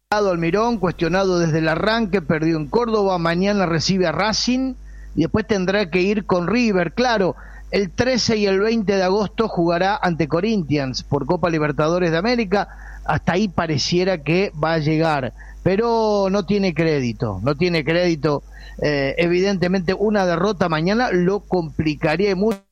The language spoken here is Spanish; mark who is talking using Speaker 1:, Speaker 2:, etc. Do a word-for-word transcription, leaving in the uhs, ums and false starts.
Speaker 1: Almirón, cuestionado desde el arranque, perdió en Córdoba, mañana recibe a Racing y después tendrá que ir con River. Claro, el trece y el veinte de agosto jugará ante Corinthians por Copa Libertadores de América. Hasta ahí pareciera que va a llegar, pero no tiene crédito, no tiene crédito. Eh, evidentemente una derrota mañana lo complicaría mucho.